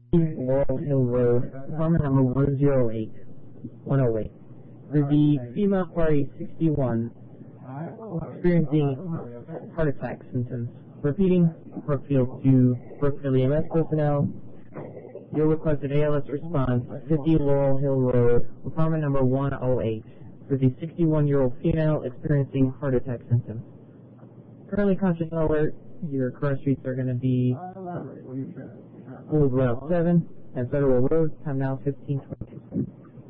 Laurel Hill Road, apartment number 108. For the female party 61, experiencing heart attack symptoms. Repeating, Brookfield to Brookfield EMS personnel. Your requested ALS response, 50 Laurel Hill Road, apartment number 108. For the 61-year-old female experiencing heart attack symptoms. Currently conscious alert. Your current streets are going to be Old Route 7 and Federal Road. Time now 15:22.